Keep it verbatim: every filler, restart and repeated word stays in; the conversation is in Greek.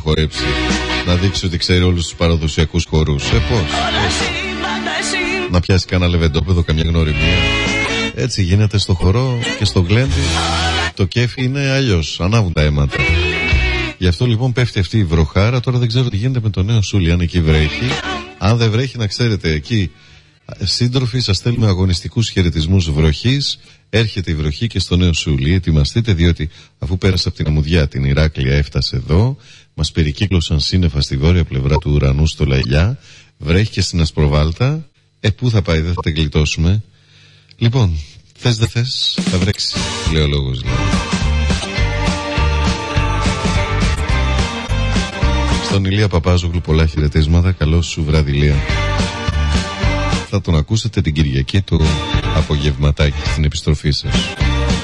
χορέψει, να δείξει ότι ξέρει όλους τους παραδοσιακούς χορούς. Ε, πώς? Να πιάσει κανένα λεβεντόπεδο, καμιά γνωριμία. Έτσι γίνεται στο χορό και στο γλέντι. Το κέφι είναι αλλιώς, ανάβουν τα αίματα. Γι' αυτό λοιπόν πέφτει αυτή η βροχάρα. Τώρα δεν ξέρω τι γίνεται με το Νέο Σούλι, αν εκεί βρέχει. Αν δεν βρέχει, να ξέρετε, εκεί σύντροφοι, σας στέλνουμε αγωνιστικούς χαιρετισμούς βροχής. Έρχεται η βροχή και στο Νέο Σούλι. Ετοιμαστείτε, διότι αφού πέρασε από την Αμμουδιά, την Ηράκλεια, έφτασε εδώ. Μας περικύκλωσαν σύννεφα στη βόρεια πλευρά του ουρανού, στο Λαϊλιά. Βρέχει και στην Ασπροβάλτα. Ε, πού θα πάει, δεν θα τα γλιτώσουμε. Λοιπόν, θες δεν θες, θα βρέξει, λέει ο λόγος. Λέει. Στον Ηλία Παπάζογλου πολλά χαιρετίσματα. Καλό σου βράδυ, Ηλία. Θα τον ακούσετε την Κυριακή του απογευματάκι στην επιστροφή σας.